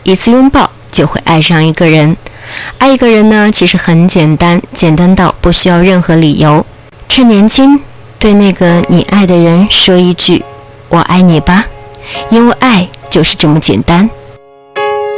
一次拥抱就会爱上一个人。爱一个人呢，其实很简单，简单到不需要任何理由。趁年轻，对那个你爱的人说一句我爱你吧，因为爱就是这么简单。